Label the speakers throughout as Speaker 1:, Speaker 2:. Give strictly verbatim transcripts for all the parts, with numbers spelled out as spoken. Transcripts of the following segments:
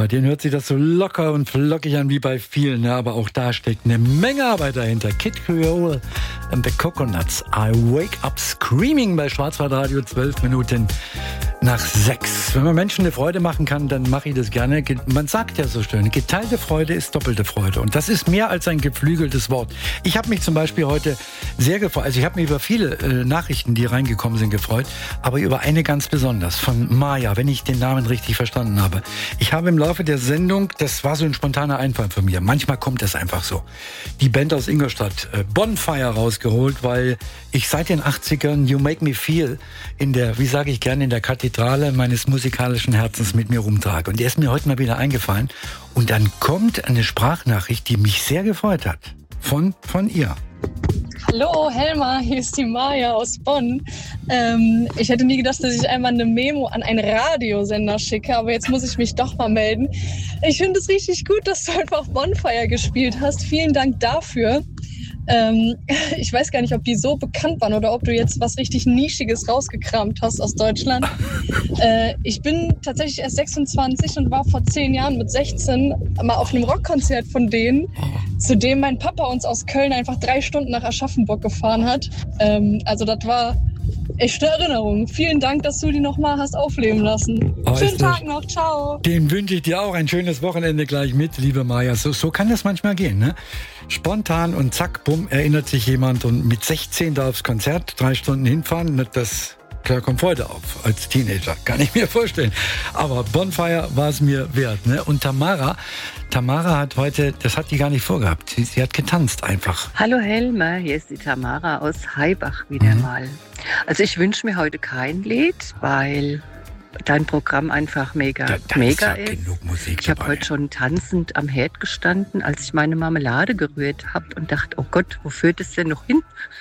Speaker 1: Bei denen hört sich das so locker und flockig an wie bei vielen, ja, aber auch da steckt eine Menge Arbeit dahinter. Kid Creole and the Coconuts. I Wake Up Screaming bei Schwarzwaldradio, zwölf Minuten nach sechs. Wenn man Menschen eine Freude machen kann, dann mache ich das gerne. Man sagt ja so schön, geteilte Freude ist doppelte Freude. Und das ist mehr als ein geflügeltes Wort. Ich habe mich zum Beispiel heute sehr gefreut. Also ich habe mich über viele äh, Nachrichten, die reingekommen sind, gefreut. Aber über eine ganz besonders, von Maya, wenn ich den Namen richtig verstanden habe. Ich habe im Laufe der Sendung, das war so ein spontaner Einfall von mir, manchmal kommt es einfach so, die Band aus Ingolstadt, äh, Bonfire, rausgeholt, weil ich seit den achtzigern You Make Me Feel in der, wie sage ich gerne, in der Kathedrale meines musikalischen Herzens mit mir rumtrage. Und der ist mir heute mal wieder eingefallen. Und dann kommt eine Sprachnachricht, die mich sehr gefreut hat. Von, von ihr.
Speaker 2: Hallo Helma, hier ist die Maja aus Bonn. Ähm, ich hätte nie gedacht, dass ich einmal eine Memo an einen Radiosender schicke, aber jetzt muss ich mich doch mal melden. Ich finde es richtig gut, dass du einfach Bonfire gespielt hast. Vielen Dank dafür. Ähm, ich weiß gar nicht, ob die so bekannt waren oder ob du jetzt was richtig Nischiges rausgekramt hast aus Deutschland. Äh, ich bin tatsächlich erst sechsundzwanzig und war vor zehn Jahren mit sechzehn mal auf einem Rockkonzert von denen, zu dem mein Papa uns aus Köln einfach drei Stunden nach Aschaffenburg gefahren hat. Ähm, also das war echte Erinnerung. Vielen Dank, dass du die nochmal hast aufleben lassen. Oh, schönen Tag noch, ciao.
Speaker 1: Den wünsche ich dir auch ein schönes Wochenende gleich mit, liebe Maja. So, so kann das manchmal gehen, ne? Spontan und zack, bumm, erinnert sich jemand und mit sechzehn da aufs Konzert, drei Stunden hinfahren, das, klar, kommt Freude auf als Teenager, kann ich mir vorstellen. Aber Bonfire war es mir wert, ne? Und Tamara, Tamara hat heute, das hat die gar nicht vorgehabt, sie, sie hat getanzt einfach.
Speaker 3: Hallo Helma, hier ist die Tamara aus Haibach wieder mhm. mal. Also ich wünsche mir heute kein Lied, weil dein Programm einfach mega, da, da mega ist. Ja ist. Genug Musik ich habe heute schon tanzend am Herd gestanden, als ich meine Marmelade gerührt habe und dachte, oh Gott, wo führt es denn noch hin?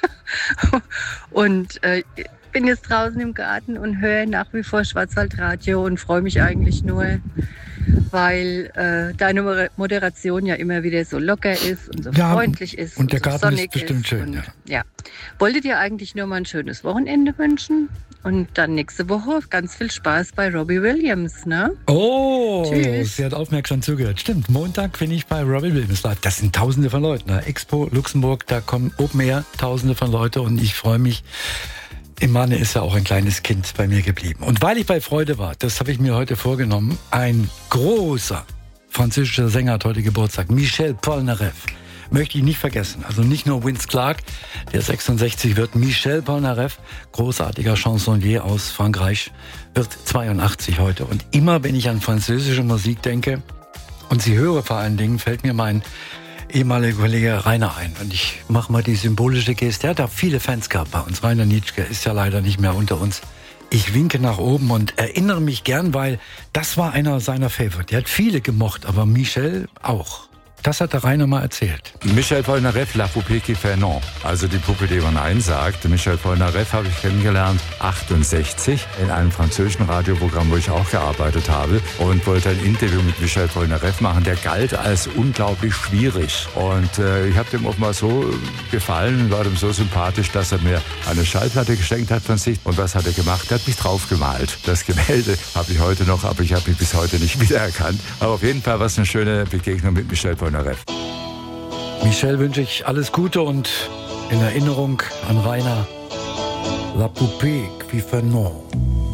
Speaker 3: und äh, bin jetzt draußen im Garten und höre nach wie vor Schwarzwaldradio und freue mich eigentlich nur, weil äh, deine Moderation ja immer wieder so locker ist und so ja, freundlich ist.
Speaker 1: Und der
Speaker 3: und
Speaker 1: Garten
Speaker 3: so sonnig
Speaker 1: ist bestimmt ist. schön. Und,
Speaker 3: ja. ja. Wollte dir eigentlich nur mal ein schönes Wochenende wünschen und dann nächste Woche ganz viel Spaß bei Robbie Williams, ne?
Speaker 1: Oh,
Speaker 3: Tschüss.
Speaker 1: Sie hat aufmerksam zugehört. Stimmt, Montag bin ich bei Robbie Williams live. Das sind tausende von Leuten. Ne? Expo Luxemburg, da kommen Open Air, tausende von Leuten und ich freue mich. Im Manne ist ja auch ein kleines Kind bei mir geblieben. Und weil ich bei Freude war, das habe ich mir heute vorgenommen, ein großer französischer Sänger hat heute Geburtstag, Michel Polnareff. Möchte ich nicht vergessen. Also nicht nur Vince Clarke, der sechsundsechzig wird, Michel Polnareff, großartiger Chansonnier aus Frankreich, wird zweiundachtzig heute. Und immer, wenn ich an französische Musik denke und sie höre vor allen Dingen, fällt mir mein ehemaliger Kollege Rainer ein. Und ich mache mal die symbolische Geste. Er hat da viele Fans gehabt bei uns. Rainer Nitschke ist ja leider nicht mehr unter uns. Ich winke nach oben und erinnere mich gern, weil das war einer seiner Favorite. Der hat viele gemocht, aber Michel auch. Das hat der Rainer mal erzählt.
Speaker 4: Michel Polnareff, La Poupée qui fait non. Also die Puppe, die man einsagt. Michel Polnareff habe ich kennengelernt, achtundsechzig, in einem französischen Radioprogramm, wo ich auch gearbeitet habe. Und wollte ein Interview mit Michel Polnareff machen. Der galt als unglaublich schwierig. Und äh, ich habe dem offenbar so gefallen und war dem so sympathisch, dass er mir eine Schallplatte geschenkt hat von sich. Und was hat er gemacht? Er hat mich draufgemalt. Das Gemälde habe ich heute noch, aber ich habe mich bis heute nicht wiedererkannt. Aber auf jeden Fall war es eine schöne Begegnung mit Michel Polnareff.
Speaker 1: Michel wünsche ich alles Gute und in Erinnerung an Rainer, La Poupée qui fait non.